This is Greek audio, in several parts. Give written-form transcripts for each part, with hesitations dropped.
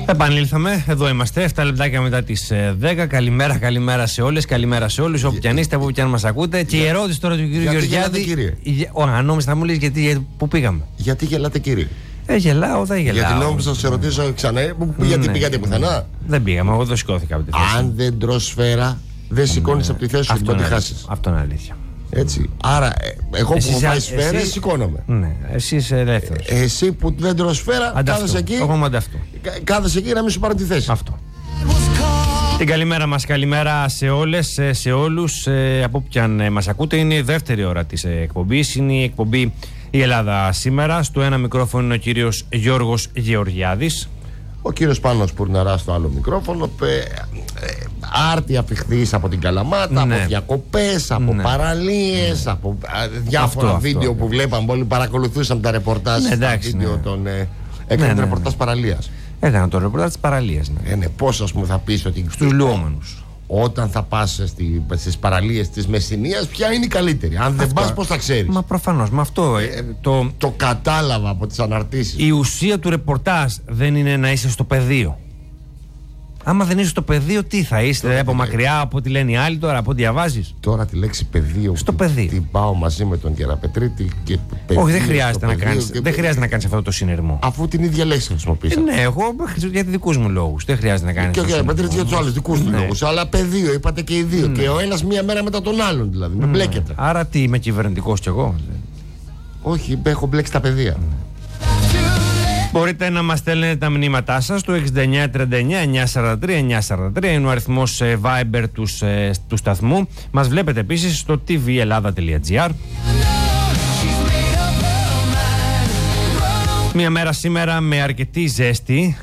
Επανήλθαμε, εδώ είμαστε, 7 λεπτάκια μετά τις 10. Καλημέρα σε όλες, καλημέρα σε όλους, όπου κι αν είστε, όπου κι αν μας ακούτε. Και η ερώτηση τώρα του κυρίου Γεωργιάδη. Αν νόμιζα θα μου λες γιατί, πού πήγαμε. Γιατί γελάτε, κύριε? Γελάω, δεν γελάω. Γιατί νόμιζα να σε ρωτήσω ξανά, γιατί πήγατε πουθενά? Δεν πήγαμε, εγώ δεν σηκώθηκα από τη θέση. Αν δεν τρως σφαίρα, δεν σηκώνεις από τη θέση σου, δεν τη χάσεις. Αυτό είναι αλήθεια. Έτσι. Άρα, εγώ που έχω πάει σφαίρα, σηκώνομαι. Ναι, εσύ είσαι ελεύθερος. Εσύ που δεν τρως σφαίρα, κάθεσαι εκεί. Κάθεσαι εκεί να μην σου πάρω τη θέση. Αυτό. Την καλημέρα μας, καλημέρα σε όλες, σε όλους, από όποιαν μας ακούτε. Είναι η δεύτερη ώρα της εκπομπής. Είναι η εκπομπή «Η Ελλάδα σήμερα». Στο ένα μικρόφωνο είναι ο κύριος Γιώργος Γεωργιάδης. Ο κύριος Πάνος Πουρναράς στο άλλο μικρόφωνο. Άρτια φιχθείς από την Καλαμάτα, από διακοπές, από παραλίες, από διάφορα βίντεο που βλέπαμε. Όλοι παρακολουθούσαν τα ρεπορτάζ στα βίντεο των ρεπορτάζ παραλίας. Έκανα το ρεπορτάζ της παραλίας. Πώς, ας πούμε, θα πεις ότι στους λουόμενους, όταν θα πας στις παραλίες της Μεσσηνίας, ποια είναι η καλύτερη? Αν δεν πας, πώς θα ξέρεις? Μα προφανώς, με αυτό το κατάλαβα από τις αναρτήσεις. Η ουσία του ρεπορτάζ δεν είναι να είσαι στο πεδίο. Άμα δεν είσαι στο πεδίο, τι θα είστε? Από μακριά, από ό,τι λένε οι άλλοι τώρα, από ό,τι διαβάζεις. Τώρα τη λέξη πεδίο. Στο πεδίο. Την πάω μαζί με τον Γεραπετρίτη και πεδίο. Όχι, δεν χρειάζεται να κάνεις αυτό το συνειρμό. Αφού την ίδια λέξη χρησιμοποιείς. Ναι, εγώ για δικούς μου λόγους. Δεν χρειάζεται να κάνεις. Και ο Γεραπετρίτη για τους άλλους δικούς του λόγους. Αλλά πεδίο, είπατε και οι δύο. Και ο ένας μία μέρα μετά τον άλλον δηλαδή. Με μπλέκεται. Άρα τι, είμαι κυβερνητικός κι εγώ? Όχι, έχω μπλέξει τα παιδεία. Μπορείτε να μας στέλνετε τα μηνύματά σας στο 6939-943-943. Είναι ο αριθμός Viber του σταθμού. Μας βλέπετε επίσης στο tvellada.gr. Μια μέρα σήμερα με αρκετή ζέστη.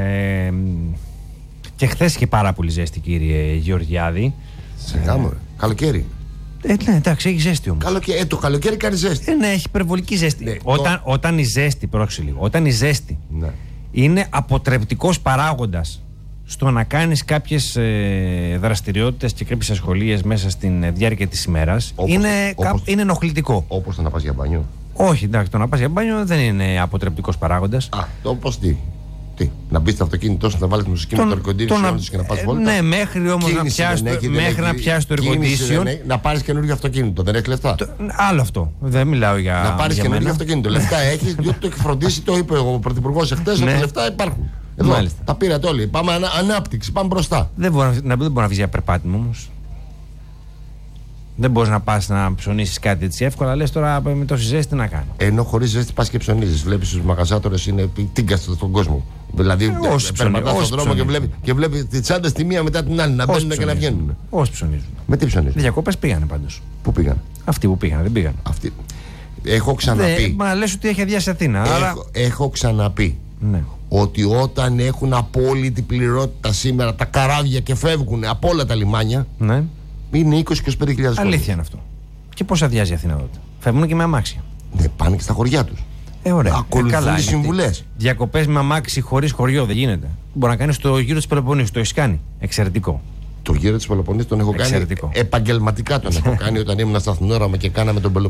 Και χθες είχε πάρα πολύ ζέστη, κύριε Γεωργιάδη. Καλοκαίρι. Ναι, εντάξει, έχει ζέστη όμως. Το καλοκαίρι κάνει ζέστη. Ναι, έχει υπερβολική ζέστη. Ναι, όταν η ζέστη, πρόξε λίγο, όταν η ζέστη είναι αποτρεπτικός παράγοντας στο να κάνεις κάποιες δραστηριότητες και κάποιες ασχολίες μέσα στην διάρκεια της ημέρας, είναι ενοχλητικό. Όπως το να πας για μπάνιο. Όχι, εντάξει, το να πας για μπάνιο δεν είναι αποτρεπτικός παράγοντας. Όπως τι? Να μπει στο αυτοκίνητό σου, να βάλει μουσική με το air condition και να πας βόλτα. Ναι, μέχρι όμως να πιάσει το air condition. Να πάρεις καινούργιο αυτοκίνητο, δεν έχει λεφτά. Άλλο αυτό. Δεν μιλάω για. Να πάρεις καινούργιο αυτοκίνητο. Λεφτά έχει, διότι το έχει φροντίσει, το είπε ο Πρωθυπουργός εχθές, ότι λεφτά υπάρχουν. Εδώ, τα πήρατε όλοι. Πάμε ανάπτυξη, πάμε μπροστά. Δεν μπορεί να βγει για περπάτημα όμως. Δεν μπορείς να πας να ψωνίσεις κάτι έτσι εύκολα. Λες τώρα με τόση ζέστη τι να κάνω. Ενώ χωρίς ζέστη πας και ψωνίζεις. Βλέπεις τους μαγαζάτορες είναι τίγκαστο στον κόσμο. Δηλαδή περπατάς στον δρόμο και βλέπεις τις τσάντες τη μία μετά την άλλη να μπαίνουν και να βγαίνουν. Όσοι ψωνίζουν. Με τι ψωνίζουν? Διακοπές πήγανε πάντως. Πού πήγαν? Αυτοί που πήγαν, δεν πήγαν. Έχω ξαναπεί. Μα λες ότι έχει αδειάσει Αθήνα. Έχω ξαναπεί. Ναι. Ότι όταν έχουν απόλυτη πληρότητα σήμερα τα καράβια και φεύγουν από όλα τα λιμάνια. Ναι. Είναι 20-25.000. Αλήθεια είναι αυτό. Και πώς αδειάζει η Αθήνα τότε? Φεύγουν και με αμάξια. Ναι, πάνε και στα χωριά τους. Ωραία. Ακολουθούν τις συμβουλές. Διακοπές με αμάξι χωρίς χωριό δεν γίνεται. Μπορεί να κάνεις το γύρο της Πελοποννήσου. Το έχεις κάνει? Εξαιρετικό. Το γύρο της Πελοποννήσου τον έχω κάνει. Επαγγελματικά τον έχω κάνει όταν ήμουν στα Αθηνόραμα και κάναμε τον Πελοποννήσου.